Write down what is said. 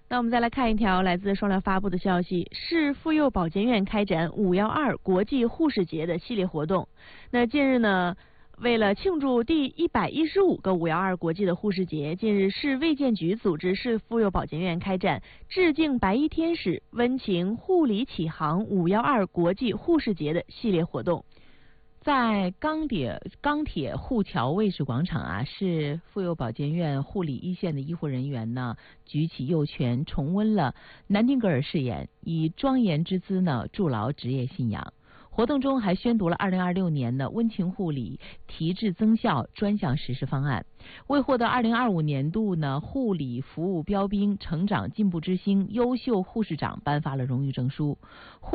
那我们再来看一条来自双料发布的消息，市妇幼保健院开展512国际护士节的系列活动。那近日呢，为了庆祝第115个512国际的护士节，近日市卫健局组织市妇幼保健院开展致敬白衣天使、温情护理启航512国际护士节的系列活动。 在钢铁护桥卫士广场啊，市妇幼保健院护理一线的医护人员呢，举起右拳，重温了南丁格尔誓言，以庄严之姿呢，筑牢职业信仰。活动中还宣读了2026年的温情护理提质增效专项实施方案，为获得2025年度呢护理服务标兵成长进步之星优秀护士长颁发了荣誉证书。